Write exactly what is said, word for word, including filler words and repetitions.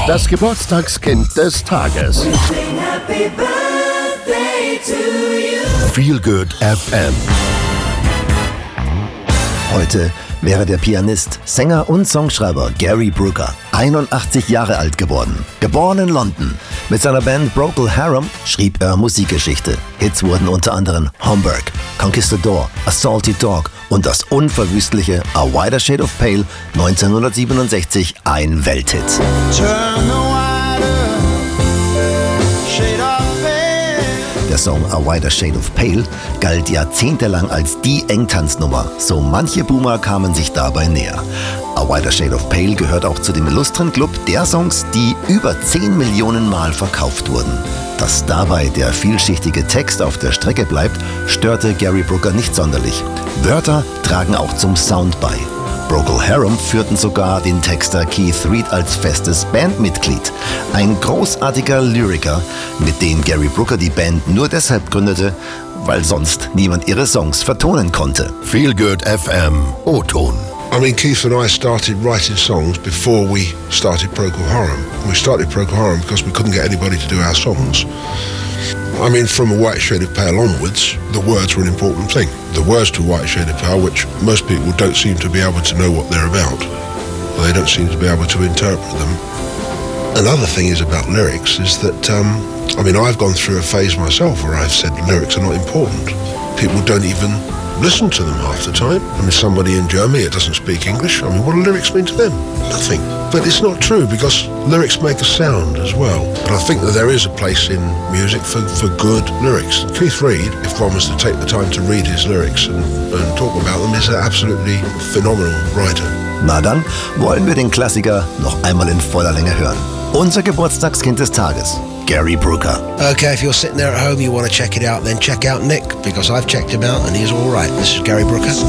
Das Geburtstagskind des Tages. Feel Good F M. Heute wäre der Pianist, Sänger und Songschreiber Gary Brooker einundachtzig Jahre alt geworden. Geboren in London. Mit seiner Band Procol Harum schrieb er Musikgeschichte. Hits wurden unter anderem Homburg, Conquistador, A Salty Dog und das unverwüstliche A Wider Shade of Pale neunzehnhundertsiebenundsechzig ein Welthit. Der Song A Wider Shade of Pale galt jahrzehntelang als die Engtanznummer. So manche Boomer kamen sich dabei näher. A Wider Shade of Pale gehört auch zu dem illustren Club der Songs, die über zehn Millionen Mal verkauft wurden. Dass dabei der vielschichtige Text auf der Strecke bleibt, störte Gary Brooker nicht sonderlich. Wörter tragen auch zum Sound bei. Procol Harum führten sogar den Texter Keith Reid als festes Bandmitglied. Ein großartiger Lyriker, mit dem Gary Brooker die Band nur deshalb gründete, weil sonst niemand ihre Songs vertonen konnte. Feel Good F M O-Ton. I mean, Keith and I started writing songs before we started Procol Harum. We started Procol Harum because we couldn't get anybody to do our songs. I mean, from A White Shade of Pale onwards, the words were an important thing. The words to White Shade of Pale, which most people don't seem to be able to know what they're about. They don't seem to be able to interpret them. Another thing is about lyrics is that, um, I mean, I've gone through a phase myself where I've said lyrics are not important. People don't even listen to them half the time. I mean, somebody in Germany that doesn't speak English, I mean, what do lyrics mean to them? Nothing. But it's not true, because lyrics make a sound as well. But I think that there is a place in music for, for good lyrics. Keith Reid, if one was to take the time to read his lyrics and, and talk about them, is an absolutely phenomenal writer. Na dann wollen wir den Klassiker noch einmal in voller Länge hören. Unser Geburtstagskind des Tages, Gary Brooker. Okay, if you're sitting there at home, you want to check it out, then check out Nick, because I've checked him out and he's all right. This is Gary Brooker.